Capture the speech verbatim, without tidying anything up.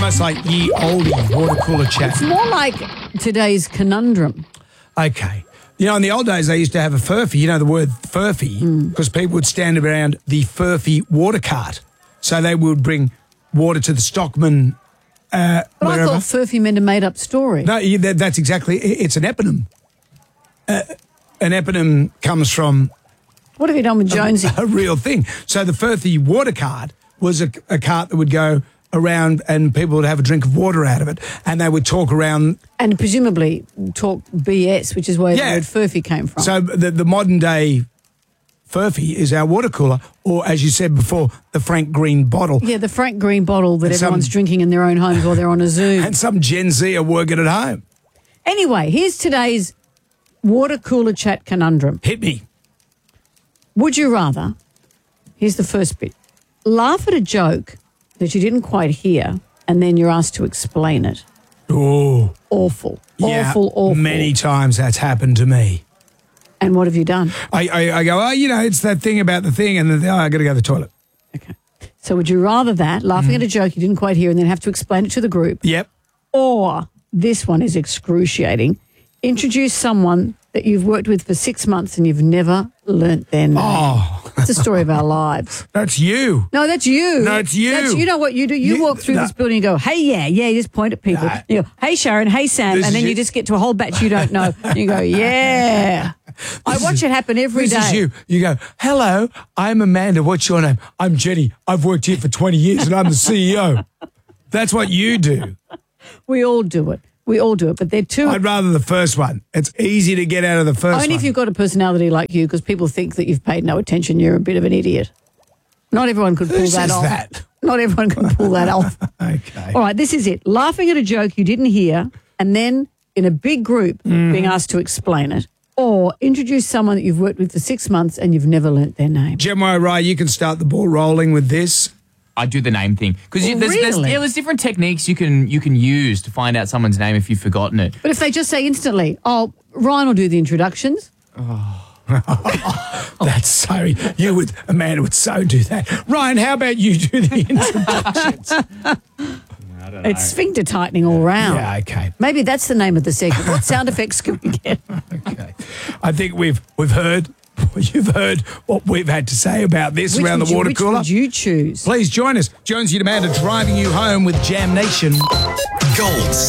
Almost like ye olde water cooler chat. It's more like today's conundrum. Okay. You know, in the old days, they used to have a furphy. You know the word furphy? Because mm. people would stand around the furphy water cart. So they would bring water to the stockman. Uh, but wherever. I thought furphy meant a made-up story. No, that, that's exactly. It's an eponym. Uh, an eponym comes from. What have you done with Jonesy? A, a real thing. So the furphy water cart was a, a cart that would go around and people would have a drink of water out of it, and they would talk around. And presumably talk B S, which is where yeah. the word furphy came from. So the, the modern day furphy is our water cooler, or as you said before, the Frank Green bottle. Yeah, the Frank Green bottle that and everyone's some, drinking in their own homes while they're on a Zoom. And some Gen Z are working at home. Anyway, here's today's water cooler chat conundrum. Hit me. Would you rather, here's the first bit, laugh at a joke that you didn't quite hear, and then you're asked to explain it? Oh. Awful. Yeah, awful, awful. Many times that's happened to me. And what have you done? I, I, I go, oh, you know, it's that thing about the thing, and then oh, I got to go to the toilet. Okay. So would you rather that, laughing mm. at a joke you didn't quite hear and then have to explain it to the group? Yep. Or, this one is excruciating, introduce someone that you've worked with for six months and you've never learnt their name. Oh. It's the story of our lives. That's you. No, that's you. No, it's you. That's, you know what you do? You, you walk through no. this building and go, hey, yeah, yeah, you just point at people. No. You go, hey, Sharon, hey, Sam. This and then you. you just get to a whole batch you don't know. And you go, yeah. This I watch is, it happen every this day. Is you. You go, hello, I'm Amanda. What's your name? I'm Jenny. I've worked here for twenty years and I'm the C E O. That's what you do. We all do it. We all do it, but they're too... I'd rather the first one. It's easy to get out of the first one. Only if you've got a personality like you, because people think that you've paid no attention, you're a bit of an idiot. Not everyone could pull Who that says off. that? Not everyone can pull that off. Okay. All right, this is it. Laughing at a joke you didn't hear, and then in a big group mm. being asked to explain it, or introduce someone that you've worked with for six months and you've never learnt their name. Gemma O'Reilly, you can start the ball rolling with this. I do the name thing because oh, there's, really? there's, yeah, there's different techniques you can you can use to find out someone's name if you've forgotten it. But if they just say instantly, "Oh, Ryan will do the introductions." Oh. That's so. You would, Amanda would so do that. Ryan, how about you do the introductions? I don't know. It's sphincter tightening all round. Yeah, okay. Maybe that's the name of the segment. What sound effects can we get? Okay. I think we've we've heard. You've heard what we've had to say about this which around the water you, cooler. Which would you choose? Please join us. Jonesy and Amanda driving you home with Jam Nation. Gold